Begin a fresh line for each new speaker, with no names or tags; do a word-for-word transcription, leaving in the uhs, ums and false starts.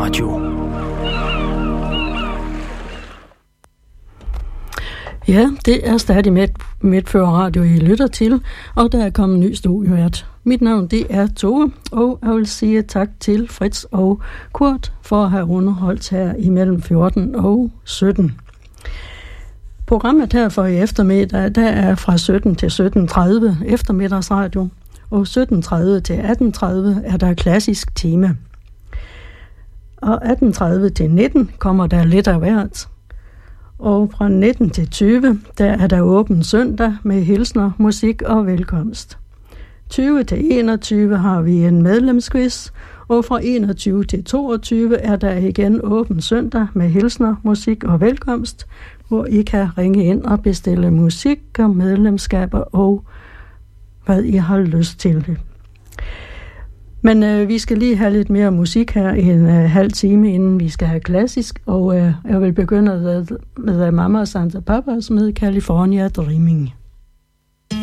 Radio.
Ja, det er stadig med Midtfør Radio, I lytter til, og der er kommet en ny studievært. Mit navn, det er Tove, og jeg vil sige tak til Fritz og Kurt for at have underholdt her imellem fjorten og sytten. Programmet her for i eftermiddag, der er fra sytten til sytten tredive eftermiddagsradio, og sytten tredive til atten tredive er der klassisk tema. Og atten tredive til nitten kommer der lidt af hvert. Og fra nitten til tyve, der er der åben søndag med hilsner, musik og velkomst. tyve til enogtyve har vi en medlemsquiz, og fra enogtyve til toogtyve er der igen åben søndag med hilsner, musik og velkomst, hvor I kan ringe ind og bestille musik og medlemskaber og hvad I har lyst til. Men øh, vi skal lige have lidt mere musik her i en øh, halv time, inden vi skal have klassisk, og øh, jeg vil begynde med, med Mama Santa Papas med California Dreaming.